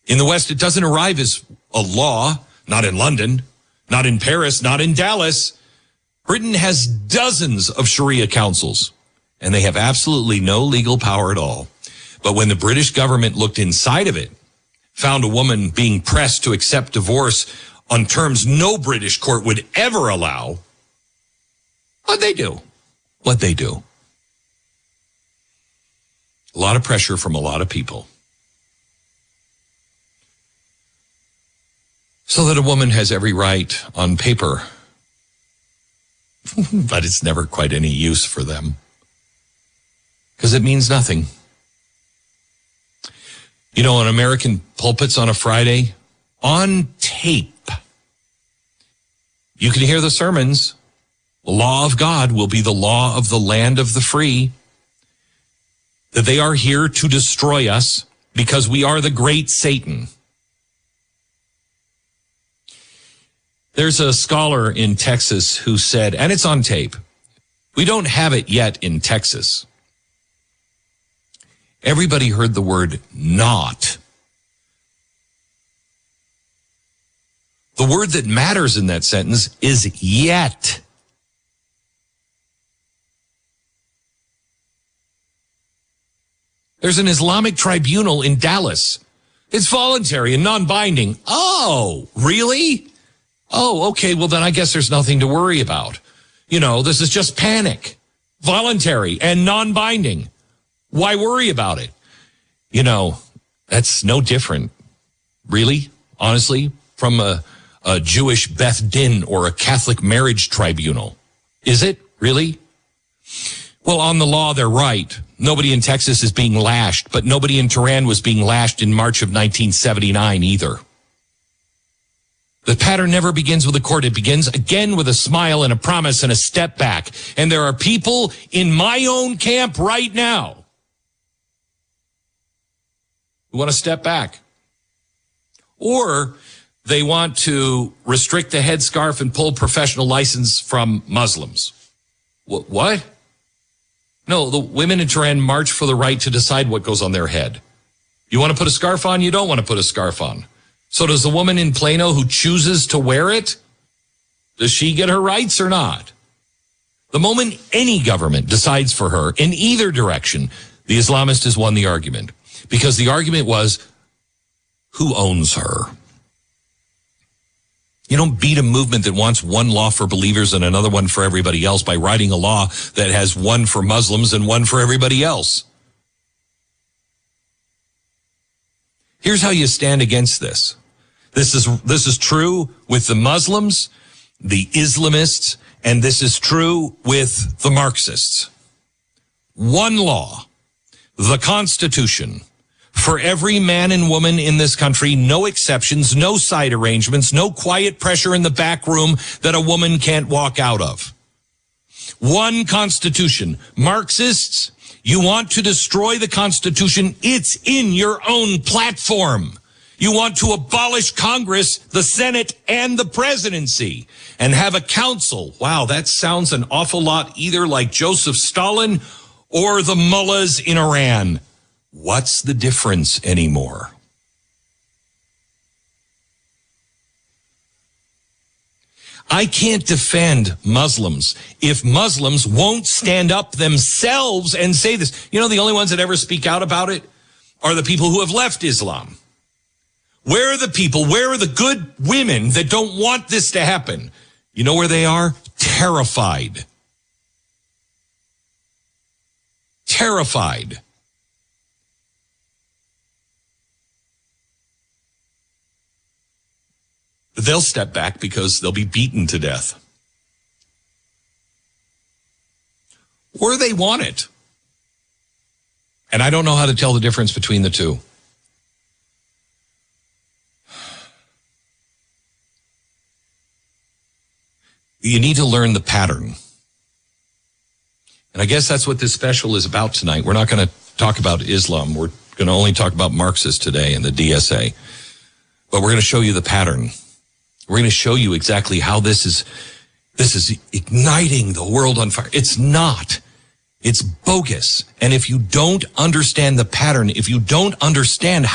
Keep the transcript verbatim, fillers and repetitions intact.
In the West, it doesn't arrive as a law, not in London, not in Paris, not in Dallas. Britain has dozens of Sharia councils, and they have absolutely no legal power at all. But when the British government looked inside of it, found a woman being pressed to accept divorce on terms no British court would ever allow, what'd they do? What'd they do? A lot of pressure from a lot of people. So that a woman has every right on paper, but it's never quite any use for them because it means nothing. You know, in American pulpits on a Friday, on tape, you can hear the sermons. The law of God will be the law of the land of the free, that they are here to destroy us because we are the great Satan. There's a scholar in Texas who said, and it's on tape, we don't have it yet in Texas. Everybody heard the word not. The word that matters in that sentence is yet. There's an Islamic tribunal in Dallas. It's voluntary and non-binding. Oh, really? Oh, okay, well then I guess there's nothing to worry about. You know, this is just panic. Voluntary and non-binding. Why worry about it? You know, that's no different, really, honestly, from a, a Jewish Beth Din or a Catholic marriage tribunal. Is it, really? Well, on the law, they're right. Nobody in Texas is being lashed, but nobody in Tehran was being lashed in March of nineteen seventy-nine either. The pattern never begins with a court. It begins again with a smile and a promise and a step back. And there are people in my own camp right now who want to step back. Or they want to restrict the headscarf and pull professional license from Muslims. What? What? No, the women in Tehran march for the right to decide what goes on their head. You want to put a scarf on? You don't want to put a scarf on. So does the woman in Plano who chooses to wear it, does she get her rights or not? The moment any government decides for her in either direction, the Islamist has won the argument. Because the argument was, who owns her? You don't beat a movement that wants one law for believers and another one for everybody else by writing a law that has one for Muslims and one for everybody else. Here's how you stand against this. This is, this is true with the Muslims, the Islamists, and this is true with the Marxists. One law, the Constitution, for every man and woman in this country, no exceptions, no side arrangements, no quiet pressure in the back room that a woman can't walk out of. One Constitution. Marxists, you want to destroy the Constitution. It's in your own platform. You want to abolish Congress, the Senate, and the presidency, and have a council. Wow, that sounds an awful lot either like Joseph Stalin or the mullahs in Iran. What's the difference anymore? I can't defend Muslims if Muslims won't stand up themselves and say this. You know, the only ones that ever speak out about it are the people who have left Islam. Where are the people, where are the good women that don't want this to happen? You know where they are? Terrified. Terrified. They'll step back because they'll be beaten to death. Or they want it. And I don't know how to tell the difference between the two. You need to learn the pattern. And I guess that's what this special is about tonight. We're not going to talk about Islam. We're going to only talk about Marxists today and the D S A. But we're going to show you the pattern. We're going to show you exactly how this is, this is igniting the world on fire. It's not. It's bogus. And if you don't understand the pattern, if you don't understand